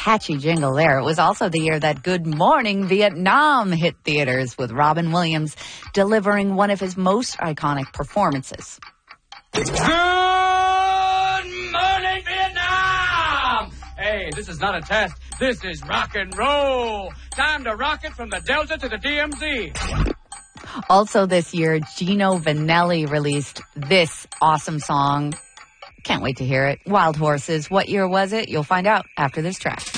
catchy jingle there. It was also the year that Good Morning Vietnam hit theaters, with Robin Williams delivering one of his most iconic performances. Good morning, Vietnam! Hey, this is not a test. This is rock and roll. Time to rock it from the Delta to the DMZ. Also this year, Gino Vanelli released this awesome song. Can't wait to hear it. Wild Horses. What year was it? You'll find out after this track.